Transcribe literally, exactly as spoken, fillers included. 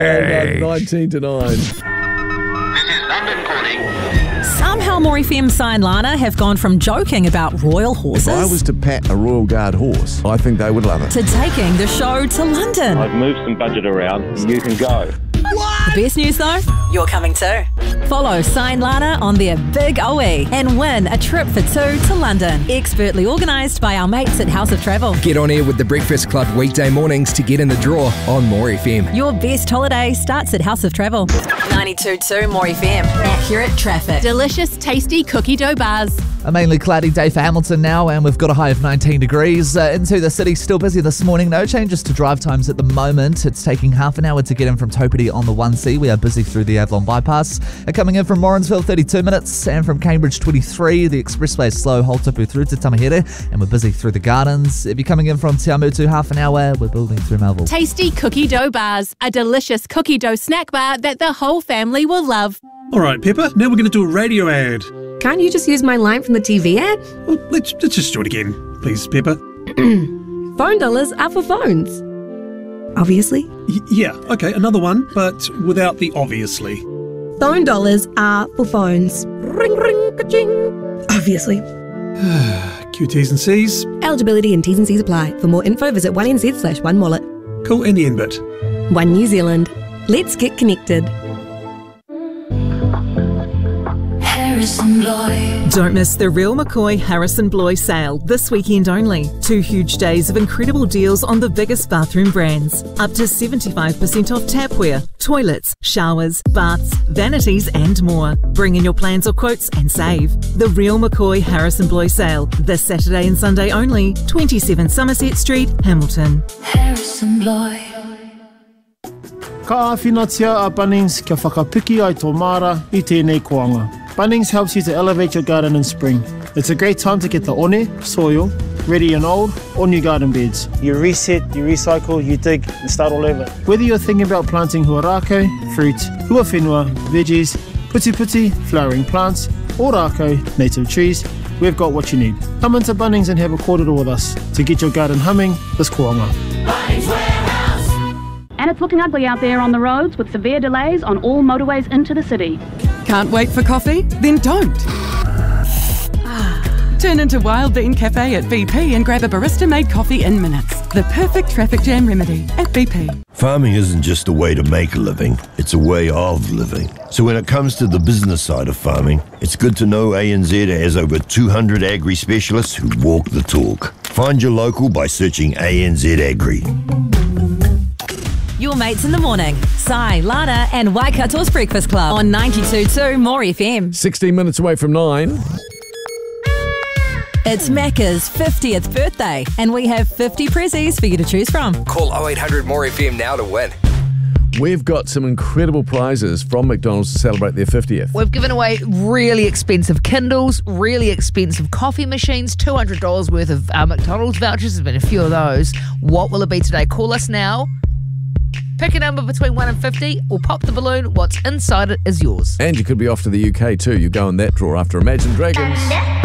Hey. And, uh, nineteen to nine. This is London calling. Somehow More F M Si and Lana have gone from joking about royal horses If I was to pat a Royal Guard horse, I think they would love it. to taking the show to London. I've moved some budget around. You can go. The best news though, you're coming too. Follow Si and Lana on their Big O E and win a trip for two to London. Expertly organised by our mates at House of Travel. Get on air with the Breakfast Club weekday mornings to get in the draw on More F M. Your best holiday starts at House of Travel. ninety-two point two More F M. Accurate traffic. Delicious, tasty cookie dough bars. A mainly cloudy day for Hamilton now, and we've got a high of nineteen degrees. Uh, into the city, still busy this morning. No changes to drive times at the moment. It's taking half an hour to get in from Topiti on the one C. We are busy through the Avalon bypass. Uh, coming in from Morrinsville, thirty-two minutes, and from Cambridge, twenty-three. The expressway is slow, Holtupu through to Tamahere, and we're busy through the Gardens. If you're coming in from Te Amutu, half an hour, we're building through Melville. Tasty cookie dough bars. A delicious cookie dough snack bar that the whole family will love. All right, Pepper, now we're going to do a radio ad. Can't you just use my line from the T V ad? Well, let's, let's just do it again, please, Pepper. Phone dollars are for phones. Obviously. Y- yeah, okay, another one, but without the obviously. Phone dollars are for phones. Ring, ring, ka-ching. Obviously. Q Ts and Cs. Eligibility and T's and C's apply. For more info, visit one N Z slash one wallet. Cool, and the end bit. One New Zealand. Let's get connected. Don't miss the Real McCoy Harrison Bloy sale this weekend only. Two huge days of incredible deals on the biggest bathroom brands. Up to seventy-five percent off tapware, toilets, showers, baths, vanities and more. Bring in your plans or quotes and save. The Real McCoy Harrison Bloy sale this Saturday and Sunday only. twenty-seven Somerset Street, Hamilton. Harrison Bloy. Ka awhinatia a Bunnings kia whakapiki ai tō mara I tēnei koanga. Bunnings helps you to elevate your garden in spring. It's a great time to get the one, soil, ready and old, or new garden beds. You reset, you recycle, you dig, and start all over. Whether you're thinking about planting huarako, fruit, huawhenua, veggies, puti puti, flowering plants, or rako, native trees, we've got what you need. Come into Bunnings and have a kōrero with us to get your garden humming this koanga. Bunnings Warehouse. And it's looking ugly out there on the roads with severe delays on all motorways into the city. Can't wait for coffee? Then don't. Turn into Wild Bean Cafe at B P and grab a barista-made coffee in minutes. The perfect traffic jam remedy at B P. Farming isn't just a way to make a living, it's a way of living. So when it comes to the business side of farming, it's good to know A N Z has over two hundred agri specialists who walk the talk. Find your local by searching A N Z Agri. Your mates in the morning. Si, Lana and Waikato's Breakfast Club on ninety-two point two More F M. sixteen minutes away from nine. It's Macca's fiftieth birthday and we have fifty prezzies for you to choose from. Call oh eight hundred More F M now to win. We've got some incredible prizes from McDonald's to celebrate their fiftieth. We've given away really expensive Kindles, really expensive coffee machines, two hundred dollars worth of uh, McDonald's vouchers. There's been a few of those. What will it be today? Call us now. Pick a number between one and fifty or pop the balloon. What's inside it is yours. And you could be off to the U K too. You go in that drawer after Imagine Dragons.